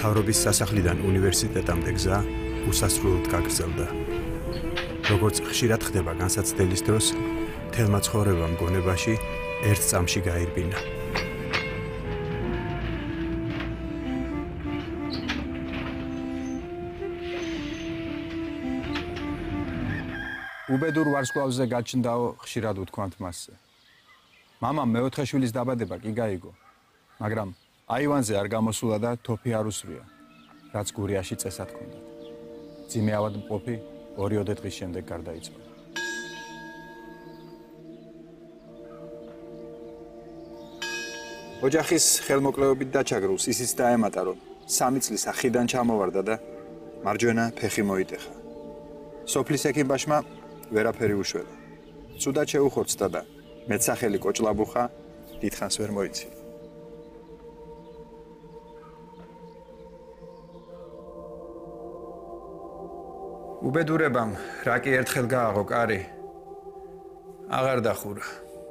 მთავრობის სასახლიდან უნივერსიტეტამდე გზა უსასრულოდ გაგრძელდა. როგორც ხშირად ხდება განსაცდელის დროს, მთელმა ცხოვრებამ გონებაში ერთ წამში გაირბინა. უბედურ ვარსკვლავზე გაჩნდაო, ხშირად უთქვამთ მასზე. მამამ მეოთხე შვილის დაბადება კი გაიგო, მაგრამ აივანზე არ გამოსულა და თოფი არ უსვია, რაც გურიაში წესად ჰქონდათ. ძიმე ავადმყოფი 2-3 დღის შემდეგ გარდაიცვალა. ოჯახის ხელმოკლეობით დაჩაგრულს ისიც დაემატა, რომ 3 წლის ახიდან ჩამოვარდა და მარჯვენა ფეხი მოიტეხა. სოფლის ექიმბაშმა ვერაფერი უშველა. ცუდად შეუხოცდა და მეცახელი კოჭლაბუხა დიდხანს ვერ მოიცინა. უბედურებამ რაკი ერთხელ გააღო კარი, აღარ დახურა.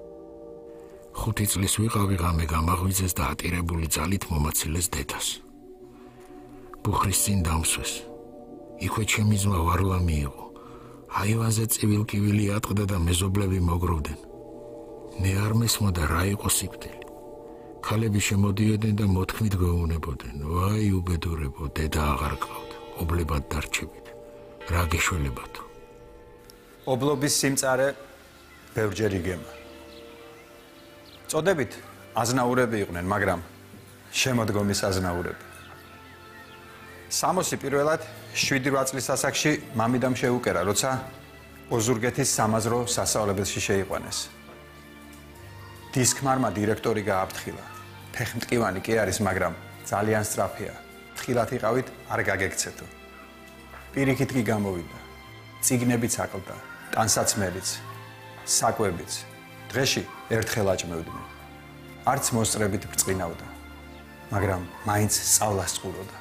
5 წლის ვიყავი ღამე გამაღვიძეს და ატირებული ძალით მომაცილეს დედას. ბუხრის წინ დამსვეს. იქვე ჩემი ძმა ვარლამი იყო. აივანზე წივილკივილი ატყდა და მეზობლები მოგროვდნენ. მე არ მესმოდა რა იყო სიკვდილი. ქალები შემოდიოდნენ და მოთქმით გვეუბნებოდნენ. ვაი უბედურებო, დედა აღარ გყავთ, ობლებად დარჩებით. რა გეშველებათო? ობლობის სიმწარე ბევრჯერ იგემა. წოდებით აზნაურები იყვნენ, მაგრამ შემოდგომის აზნაურები. სამოსი პირველად 7-8 წლის ასაკში მამიდამ შეუკერა, როცა ოზურგეთის სამაზრო სასწავლებელში შეიყვანეს. დისკმარმა დირექტორი გააფრთხილა. ფეხმტკივანი კი არის, მაგრამ ძალიან სწრაფია. თხილად იყავით, არ გაგექცეთო. პირიქით კი გამოვიდა. წიგნებიც აკლდა, ტანსაცმელიც, საკვებიც. დღეში ერთხელ აჭმევდნენ. არც მოსწრებით ბრწყინავდა, მაგრამ მაინც სწავლას წყუროდა.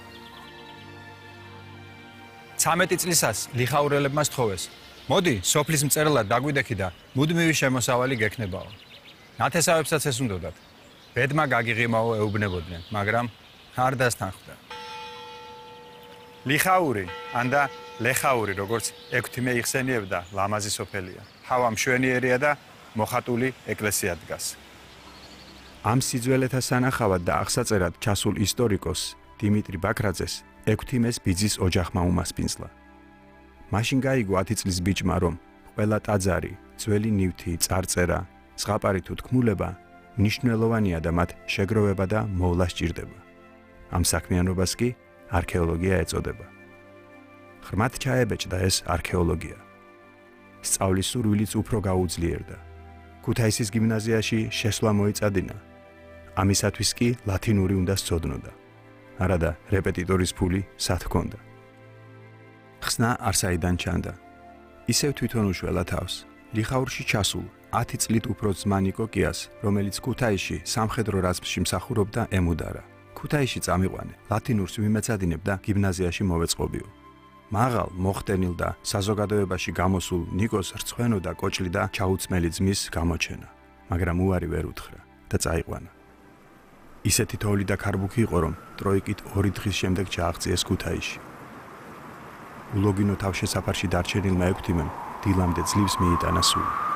13 წლისას ლიხაურელებმა სთხოვეს. მოდი, სოფლის მწერლად დაგვიდექი და მუდმივი შემოსავალი გექნებაო. ნათესავებსაც ესუნდოდათ. ბედმა გაგიღიმაო ეუბნებოდნენ, მაგრამ არ დასთანხმდა. ლიხაური, ანდა ლეხაური, როგორც ექვთიმე იხსენიებდა, ლამაზი სოფელია. ჰავა მშვენიერია და მოხატული ეკლესია დგას. ამ სიძველეთა სანახავად და აღსაწერად ჩასულ ისტორიკოს დიმიტრი ბაქრაძეს ექვთიმეს ბიძის ოჯახმა უმასპინძლა. მაშინ გაიგო 10 წლის ბიჭმა, რომ ყველა ტაძარი, ძველი ნივთი, წარწერა, ზღაპარი თუ თქმულება მნიშვნელოვანია და მათ შეგროვება და მოვლა სჭირდება. ამ საქმიანობას კი არქეოლოგია ეწოდება. ღრმად ჩაებეჭდა ეს არქეოლოგია. სწავლის სურვილიც უფრო გაუძლიერდა. ქუთაისის გიმნაზიაში შესვლა მოიწადინა. ამისათვის კი ლათინური უნდა სცოდნოდა. არადა რეპეტიტორის ფული სად ჰქონდა. ხსნა არსაიდან ჩანდა. ისევ თვითონ უშველა თავს. ლიხაურში ჩასულ 10 წლით უფრო ძმა ნიკოკიას, რომელიც ქუთაისში სამხედრო რაზმში მსახურობდა, ემუდარა. ქუთაისში წამიყვანე, ლათინურს ვიმეცადინებდა გიმნაზიაში მოვეწყობიო. მაღალ, მოხდენილ და საზოგადოებაში გამოსულ ნიკოს რცხვენოდა კოჭლი და ჩაუწმელი ძმის გამოჩენა, მაგრამ უარი ვერ უთხრა და წაიყვანა. ისეთი თოვლი და ქარბუქი იყო, რომ ტროიკით 2 დღის შემდეგ ჩააღწიეს ქუთაისში. ულოგინო თავშესაფარში დარჩენილმა ექვთიმემ დილამდე ძლივს მიიტანა სული.